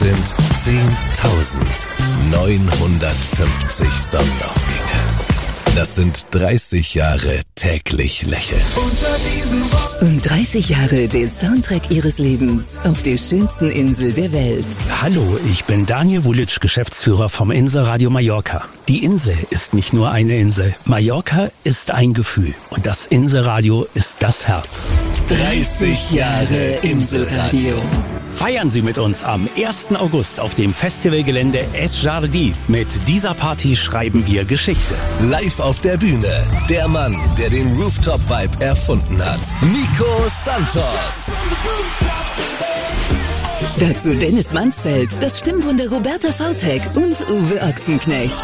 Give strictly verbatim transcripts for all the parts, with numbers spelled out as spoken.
sind zehntausendneunhundertfünfzig Sonnenaufgänge. Das sind dreißig Jahre täglich Lächeln. Und dreißig Jahre den Soundtrack Ihres Lebens auf der schönsten Insel der Welt. Hallo, ich bin Daniel Vulic, Geschäftsführer vom Inselradio Mallorca. Die Insel ist nicht nur eine Insel. Mallorca ist ein Gefühl. Und das Inselradio ist das Herz. dreißig Jahre Inselradio. Feiern Sie mit uns am ersten August auf dem Festivalgelände Es Jardí. Mit dieser Party schreiben wir Geschichte. Live auf der Bühne, der Mann, der den Rooftop-Vibe erfunden hat. Nico Santos. Dazu Dennis Mansfeld, das Stimmwunder Roberta Vautek und Uwe Ochsenknecht.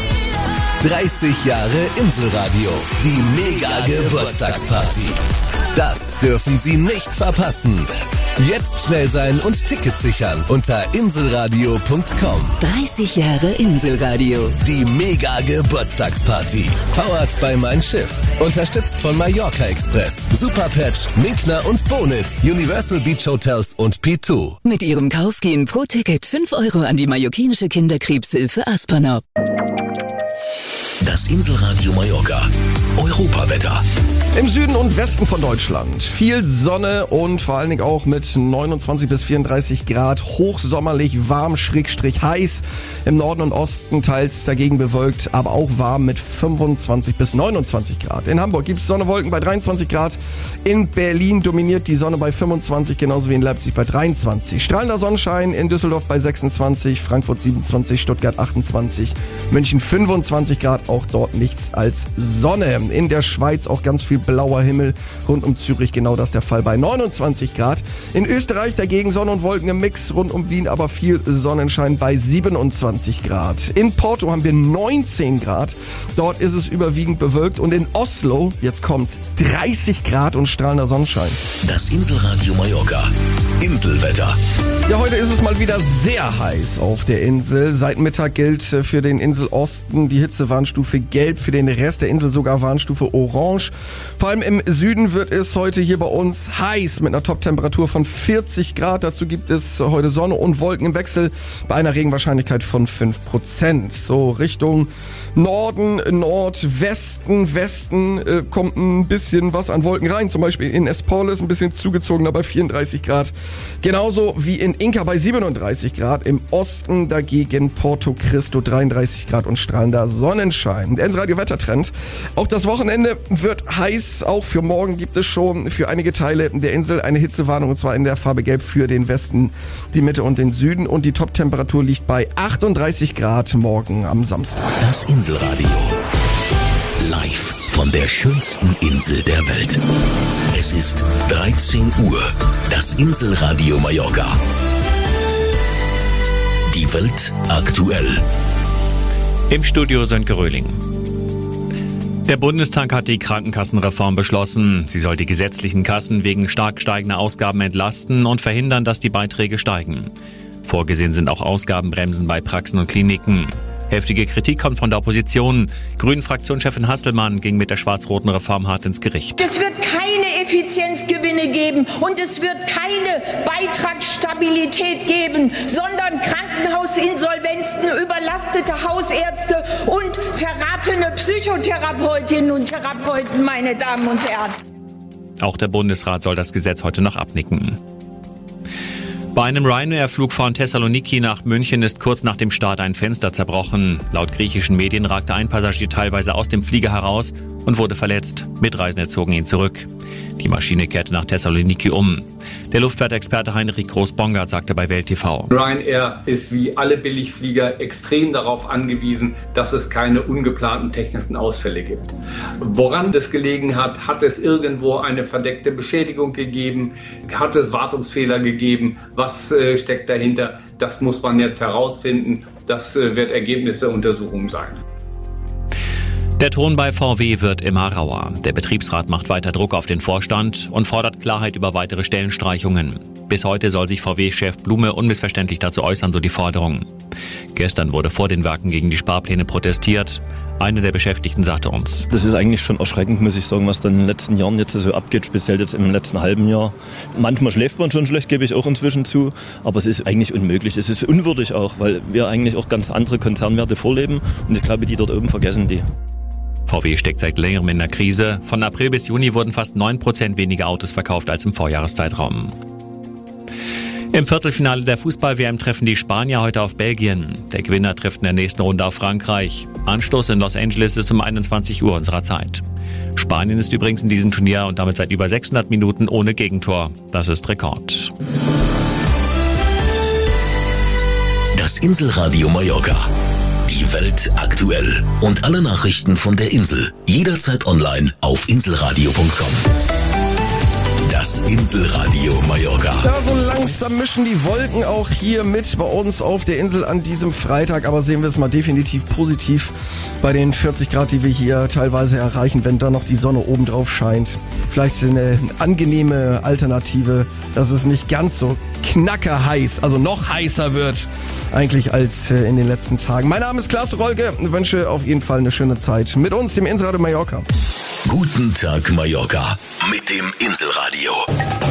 dreißig Jahre Inselradio, die Mega-Geburtstagsparty. Das dürfen Sie nicht verpassen. Jetzt schnell sein und Tickets sichern unter inselradio punkt com. dreißig Jahre Inselradio. Die Mega-Geburtstagsparty. Powered by Mein Schiff. Unterstützt von Mallorca Express, Superpatch, Minkner und Bonitz, Universal Beach Hotels und P zwei. Mit Ihrem Kauf gehen pro Ticket fünf Euro an die mallorquinische Kinderkrebshilfe Aspernop. Das Inselradio Mallorca. Europawetter. Im Süden und Westen von Deutschland viel Sonne und vor allen Dingen auch mit neunundzwanzig bis vierunddreißig Grad hochsommerlich, warm, schrägstrich heiß. Im Norden und Osten teils dagegen bewölkt, aber auch warm mit fünfundzwanzig bis neunundzwanzig Grad. In Hamburg gibt es Sonne, Wolken bei dreiundzwanzig Grad. In Berlin dominiert die Sonne bei fünfundzwanzig, genauso wie in Leipzig bei dreiundzwanzig. Strahlender Sonnenschein in Düsseldorf bei sechsundzwanzig, Frankfurt siebenundzwanzig, Stuttgart achtundzwanzig, München fünfundzwanzig Grad, auch dort nichts als Sonne. In der Schweiz auch ganz viel blauer Himmel, rund um Zürich genau das der Fall bei neunundzwanzig Grad. In Österreich dagegen Sonne und Wolken im Mix, rund um Wien aber viel Sonnenschein bei siebenundzwanzig Grad. In Porto haben wir neunzehn Grad, dort ist es überwiegend bewölkt und in Oslo, jetzt kommt's, dreißig Grad und strahlender Sonnenschein. Das Inselradio Mallorca. Inselwetter. Ja, heute ist es mal wieder sehr heiß auf der Insel. Seit Mittag gilt für den Inselosten die Hitzewarnstufe gelb, für den Rest der Insel sogar Warnstufe orange. Vor allem im Süden wird es heute hier bei uns heiß mit einer Top-Temperatur von vierzig Grad. Dazu gibt es heute Sonne und Wolken im Wechsel bei einer Regenwahrscheinlichkeit von fünf Prozent. So Richtung Norden, Nordwesten, Westen äh, kommt ein bisschen was an Wolken rein. Zum Beispiel in Esporles ein bisschen zugezogener bei vierunddreißig Grad. Genauso wie in Inca bei siebenunddreißig Grad. Im Osten dagegen Porto Cristo dreiunddreißig Grad und strahlender Sonnenschein. Der Inselradio Wettertrend. Auch das Wochenende wird heiß. Auch für morgen gibt es schon für einige Teile der Insel eine Hitzewarnung, und zwar in der Farbe Gelb für den Westen, die Mitte und den Süden. Und die Top-Temperatur liegt bei achtunddreißig Grad morgen am Samstag. Das Inselradio. Live von der schönsten Insel der Welt. Es ist dreizehn Uhr. Das Inselradio Mallorca. Die Welt aktuell. Im Studio Sönke Röhling. Der Bundestag hat die Krankenkassenreform beschlossen. Sie soll die gesetzlichen Kassen wegen stark steigender Ausgaben entlasten und verhindern, dass die Beiträge steigen. Vorgesehen sind auch Ausgabenbremsen bei Praxen und Kliniken. Heftige Kritik kommt von der Opposition. Grünen-Fraktionschefin Hasselmann ging mit der schwarz-roten Reform hart ins Gericht. Es wird keine Effizienzgewinne geben und es wird keine Beitragsstabilität geben, sondern Krankenhausinsolvenzen, überlastete Hausärzte und verratene Psychotherapeutinnen und Therapeuten, meine Damen und Herren. Auch der Bundesrat soll das Gesetz heute noch abnicken. Bei einem Ryanair-Flug von Thessaloniki nach München ist kurz nach dem Start ein Fenster zerbrochen. Laut griechischen Medien ragte ein Passagier teilweise aus dem Flieger heraus und wurde verletzt. Mitreisende zogen ihn zurück. Die Maschine kehrte nach Thessaloniki um. Der Luftfahrtexperte Heinrich Groß-Bongard sagte bei Welt T V. Ryanair ist wie alle Billigflieger extrem darauf angewiesen, dass es keine ungeplanten technischen Ausfälle gibt. Woran das gelegen hat, hat es irgendwo eine verdeckte Beschädigung gegeben, hat es Wartungsfehler gegeben, was äh, steckt dahinter, das muss man jetzt herausfinden, das äh, wird Ergebnis der Untersuchung sein. Der Ton bei V W wird immer rauer. Der Betriebsrat macht weiter Druck auf den Vorstand und fordert Klarheit über weitere Stellenstreichungen. Bis heute soll sich V W-Chef Blume unmissverständlich dazu äußern, so die Forderung. Gestern wurde vor den Werken gegen die Sparpläne protestiert. Einer der Beschäftigten sagte uns: Das ist eigentlich schon erschreckend, muss ich sagen, was dann in den letzten Jahren jetzt so abgeht, speziell jetzt im letzten halben Jahr. Manchmal schläft man schon schlecht, gebe ich auch inzwischen zu, aber es ist eigentlich unmöglich. Es ist unwürdig auch, weil wir eigentlich auch ganz andere Konzernwerte vorleben und ich glaube, die dort oben vergessen die. V W steckt seit längerem in der Krise. Von April bis Juni wurden fast neun Prozent weniger Autos verkauft als im Vorjahreszeitraum. Im Viertelfinale der Fußball-W M treffen die Spanier heute auf Belgien. Der Gewinner trifft in der nächsten Runde auf Frankreich. Anstoß in Los Angeles ist um einundzwanzig Uhr unserer Zeit. Spanien ist übrigens in diesem Turnier und damit seit über sechshundert Minuten ohne Gegentor. Das ist Rekord. Das Inselradio Mallorca. Die Welt aktuell. Und alle Nachrichten von der Insel. Jederzeit online auf inselradio punkt com. Das Inselradio Mallorca. Ja, so langsam mischen die Wolken auch hier mit bei uns auf der Insel an diesem Freitag. Aber sehen wir es mal definitiv positiv bei den vierzig Grad, die wir hier teilweise erreichen, wenn da noch die Sonne oben drauf scheint. Vielleicht eine angenehme Alternative, dass es nicht ganz so knacker heiß, also noch heißer wird eigentlich als in den letzten Tagen. Mein Name ist Klaas Rolke. Ich wünsche auf jeden Fall eine schöne Zeit mit uns im Inselradio Mallorca. Guten Tag Mallorca mit dem Inselradio.